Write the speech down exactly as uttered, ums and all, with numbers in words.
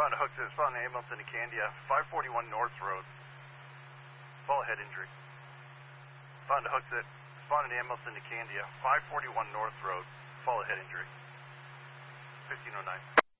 Found a hook that found an ambulance in Candia, five forty-one North Road. Fall head injury. Found a hook that found an ambulance in Candia, five forty-one North Road. Fall head injury. fifteen oh nine.